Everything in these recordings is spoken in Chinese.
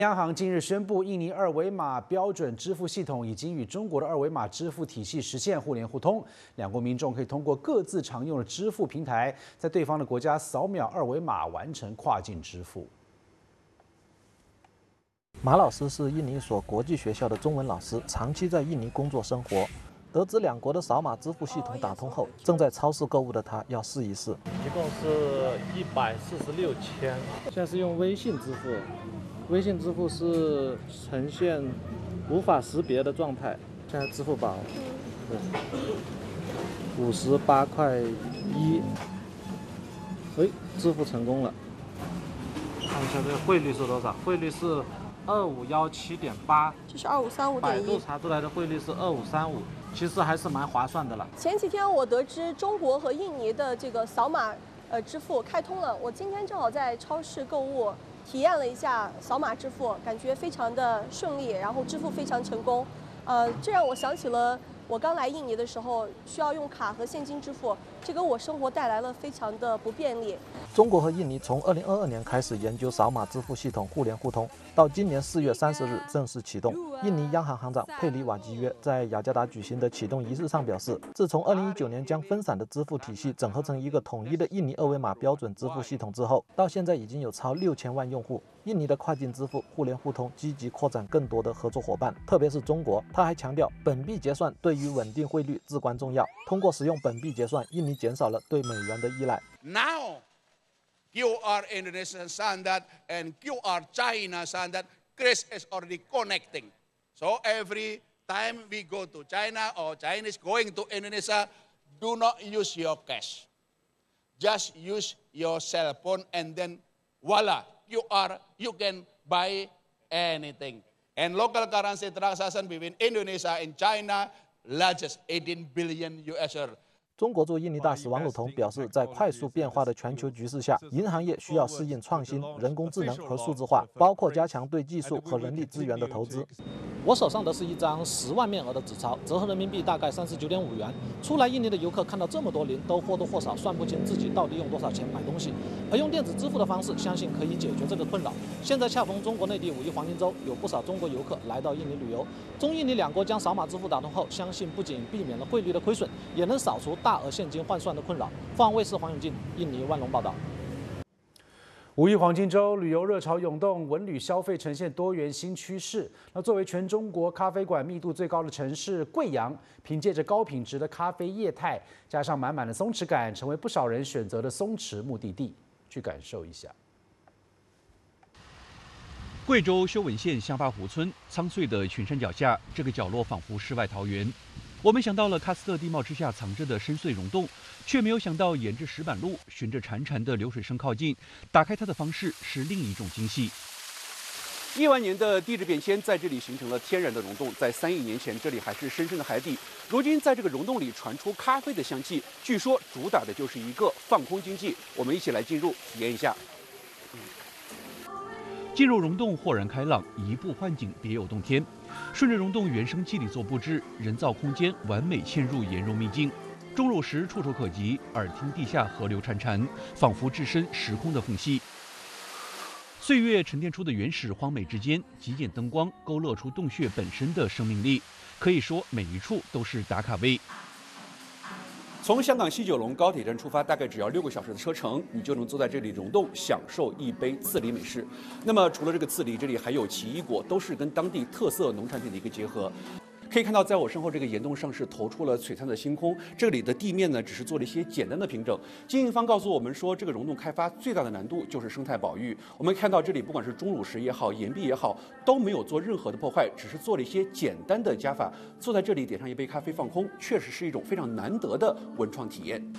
央行近日宣布，印尼二维码标准支付系统已经与中国的二维码支付体系实现互联互通，两国民众可以通过各自常用的支付平台，在对方的国家扫描二维码完成跨境支付。 马老师是印尼一所国际学校的中文老师，长期在印尼工作生活。得知两国的扫码支付系统打通后，正在超市购物的他要试一试。 一共是146千，现在是用微信支付。微信支付是呈现无法识别的状态。现在支付宝58.1块，支付成功了。看一下这个汇率是多少？汇率是2517.8， 这是2535.1。 百度查出来的汇率是2535，其实还是蛮划算的了。 前几天我得知中国和印尼的这个扫码支付开通了，我今天正好在超市购物。体验了一下扫码支付，感觉非常的顺利，然后支付非常成功。这让我想起了我刚来印尼的时候需要用卡和现金支付，这给我生活带来了非常的不便利。 中国和印尼从2022年开始研究扫码支付系统互联互通，到今年4月30日正式启动。印尼央行行长佩里瓦基约在雅加达举行的启动仪式上表示，自从2019年将分散的支付体系整合成一个统一的印尼二维码标准支付系统之后，到现在已经有超6000万用户。印尼的跨境支付互联互通积极扩展更多的合作伙伴，特别是中国。他还强调，本币结算对于稳定汇率至关重要。通过使用本币结算，印尼减少了对美元的依赖。 Now, QR Indonesian standard and QR China standard, Chris is already connecting. So every time we go to China or Chinese going to Indonesia, do not use your cash. Just use your cell phone and then voila, QR, you can buy anything. And local currency transaction between Indonesia and China, largest 18 billion US dollar. 中国驻印尼大使王鲁彤表示，在快速变化的全球局势下，银行业需要适应创新、人工智能和数字化，包括加强对技术和人力资源的投资。 我手上的是一张10万面额的纸钞，折合人民币大概39.5元。出来印尼的游客看到这么多零，都或多或少算不清自己到底用多少钱买东西。而用电子支付的方式，相信可以解决这个困扰。现在恰逢中国内地5一黄金周，有不少中国游客来到印尼旅游。中印尼两国将扫码支付打通后，相信不仅避免了汇率的亏损，也能扫除大额现金换算的困扰。凤凰卫视黄永进，印尼万隆报道。 5一黄金周旅游热潮涌动，文旅消费呈现多元新趋势。那作为全中国咖啡馆密度最高的城市，贵阳凭借着高品质的咖啡业态，加上满满的松弛感，成为不少人选择的松弛目的地。去感受一下。 贵州修文县香巴湖村苍翠的群山脚下，这个角落仿佛世外桃源。我们想到了喀斯特地貌之下藏着的深邃溶洞，却没有想到沿着石板路，循着潺潺的流水声靠近，打开它的方式是另一种惊喜。亿万年的地质变迁在这里形成了天然的溶洞，在3亿年前，这里还是深深的海底，如今在这个溶洞里传出咖啡的香气，据说主打的就是一个放空经济。我们一起来进入体验一下。进入溶洞豁然开朗，一步幻景，别有洞天。顺着溶洞原生基底座布置，人造空间完美嵌入岩溶秘境，钟乳石触手可及，耳听地下河流潺潺，仿佛置身时空的缝隙。岁月沉淀出的原始荒美之间，极简灯光勾勒出洞穴本身的生命力，可以说每一处都是打卡位。从香港西九龙高铁站出发，大概只要6个小时的车程，你就能坐在这里溶洞，享受一杯刺梨美式。那么除了这个刺梨，这里还有奇异果，都是跟当地特色农产品的一个结合。可以看到，在我身后这个岩洞上是投出了璀璨的星空。这里的地面呢，只是做了一些简单的平整。经营方告诉我们说，这个溶洞开发最大的难度就是生态保育。我们看到这里，不管是钟乳石也好，岩壁也好，都没有做任何的破坏，只是做了一些简单的加法。坐在这里点上一杯咖啡放空，确实是一种非常难得的文创体验。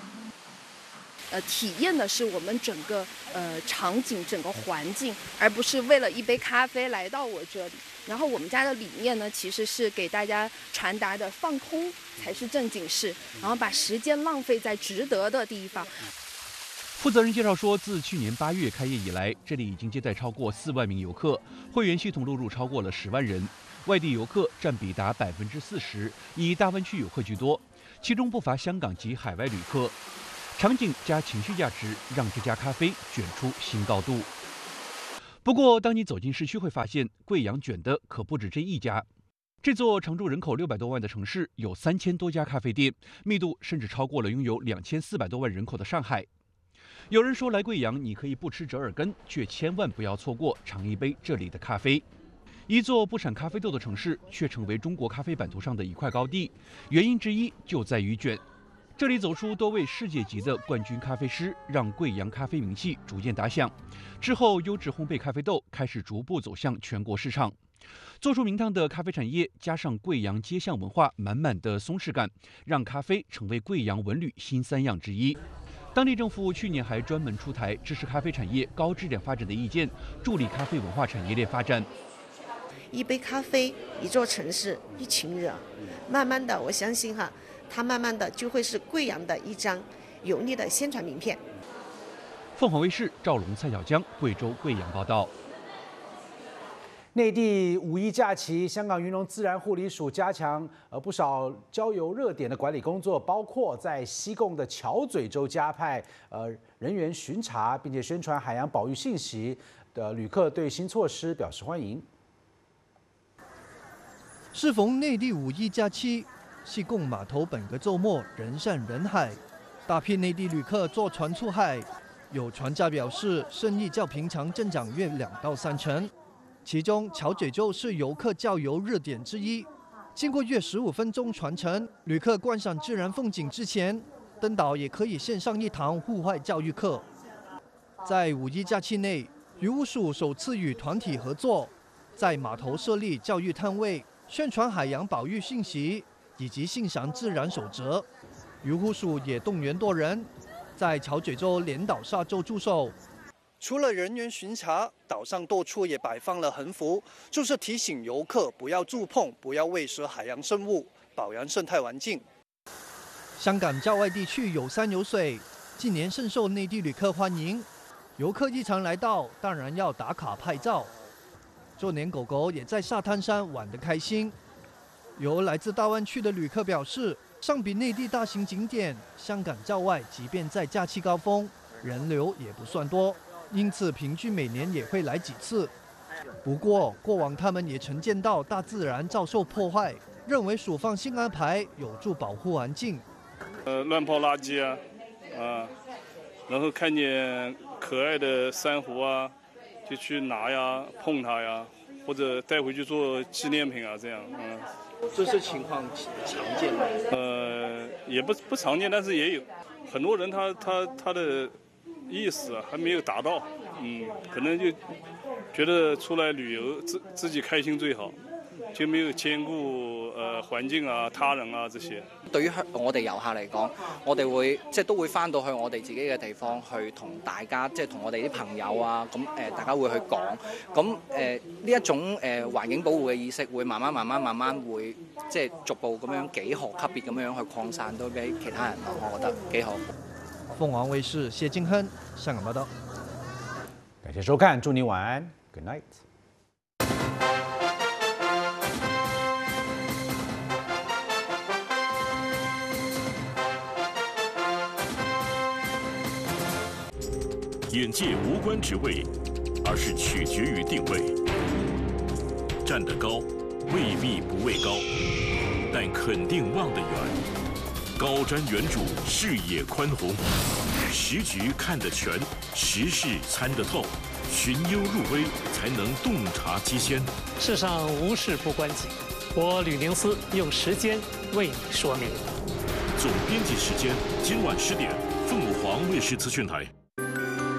体验的是我们整个场景、整个环境，而不是为了一杯咖啡来到我这里。然后我们家的理念呢，其实是给大家传达的放空才是正经事，然后把时间浪费在值得的地方。 负责人介绍说，自去年8月开业以来，这里已经接待超过4万名游客，会员系统录入超过了10万人，外地游客占比达40%，以大湾区游客居多，其中不乏香港及海外旅客。场景加情绪价值，让这家咖啡卷出新高度。 不过，当你走进市区，会发现贵阳卷的可不止这一家。这座常住人口600多万的城市，有3000多家咖啡店，密度甚至超过了拥有2400多万人口的上海。有人说，来贵阳你可以不吃折耳根，却千万不要错过尝一杯这里的咖啡。一座不产咖啡豆的城市，却成为中国咖啡版图上的一块高地，原因之一就在于卷。这里走出多位世界级的冠军咖啡师，让贵阳咖啡名气逐渐打响。之后，优质烘焙咖啡豆开始逐步走向全国市场。做出名堂的咖啡产业，加上贵阳街巷文化满满的松弛感，让咖啡成为贵阳文旅新3样之一。当地政府去年还专门出台支持咖啡产业高质量发展的意见，助力咖啡文化产业链发展。 一杯咖啡，一座城市，一群人，慢慢的，我相信它慢慢的就会是贵阳的一张有力的宣传名片。 凤凰卫视赵龙、蔡小江，贵州贵阳报道。 内地5一假期，香港渔农自然护理署加强不少郊游热点的管理工作，包括在西贡的桥嘴洲加派人员巡查，并且宣传海洋保育信息的旅客对新措施表示欢迎。 适逢内地5一假期，西贡码头本个周末人山人海，大批内地旅客坐船出海，有船家表示生意较平常增长约2到3成。其中，桥嘴洲是游客郊游热点之一。经过约15分钟船程，旅客观赏自然风景之前，登岛也可以线上一堂户外教育课。在5一假期内，渔务署首次与团体合作，在码头设立教育摊位，宣传海洋保育信息以及欣赏自然守则。渔护署也动员多人，在桥嘴洲连岛沙洲驻守。除了人员巡查，岛上多处也摆放了横幅，就是提醒游客不要触碰、不要喂食海洋生物，保养生态环境。香港郊外地区有山有水，近年深受内地旅客欢迎。游客一常来到，当然要打卡拍照。就连狗狗也在沙滩上玩得开心。有来自大湾区的旅客表示，相比内地大型景点，香港郊外即便在假期高峰，人流也不算多。因此，平均每年也会来几次。不过，过往他们也曾见到大自然遭受破坏，认为署方新安排有助保护环境。 乱抛垃圾然后看见可爱的珊瑚就去拿呀、碰它呀，或者带回去做纪念品这样这些情况常见吗？ 也不常见，但是也有很多人他的意思还没有达到，可能就觉得出来旅游自己开心最好，就没有兼顾環境他人這些。 對於我哋遊客嚟講，我哋會都會翻到去我哋自己嘅地方去同大家同我哋啲朋友咁大家會去講，咁呢一種環境保護嘅意識會慢慢會逐步咁樣幾何級別咁樣去擴散到俾其他人咯，我覺得幾好。 鳳凰衛視謝金亨香港報道。 感謝收看，祝您晚安 ，Good night。 眼界无关职位，而是取决于定位。站得高，未必不畏高，但肯定望得远。高瞻远瞩，视野宽宏，时局看得全，时事参得透，寻幽入微，才能洞察机先。 世上无事不关己，我吕宁思用时间为你说明。 总编辑时间，今晚10点，凤凰卫视资讯台。